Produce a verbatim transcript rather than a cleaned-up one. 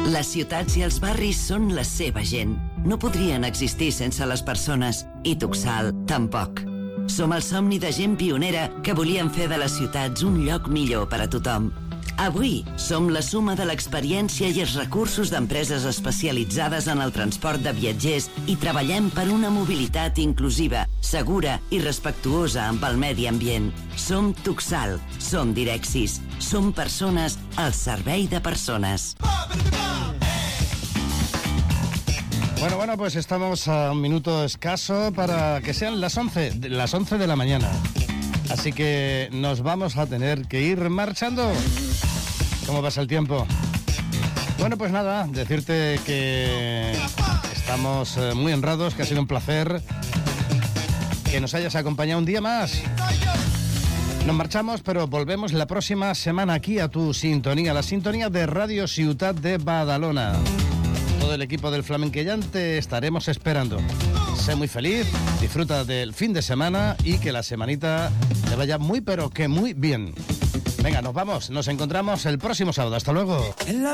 Les ciutats i els barris són la seva gent. No podrien existir sense les persones. I Tuxal, tampoc. Som el somni de gent pionera que volien fer de les ciutats un lloc millor per a tothom. Avui som la suma de l'experiència i els recursos d'empreses especialitzades en el transport de viatgers i treballem per una mobilitat inclusiva, segura i respectuosa amb el medi ambient. Som Tuxal, som Direxis, som persones al servei de persones. Bueno, bueno, pues estamos a un minuto escaso para que sean las once, las once de la mañana. Así que nos vamos a tener que ir marchando. ¿Cómo pasa el tiempo? Bueno, pues nada, decirte que estamos muy honrados, que ha sido un placer que nos hayas acompañado un día más. Nos marchamos, pero volvemos la próxima semana aquí a tu sintonía, la sintonía de Radio Ciutat de Badalona. Todo el equipo del Flamenquellante estaremos esperando. Sé muy feliz, disfruta del fin de semana y que la semanita te vaya muy pero que muy bien. Venga, nos vamos, nos encontramos el próximo sábado. Hasta luego.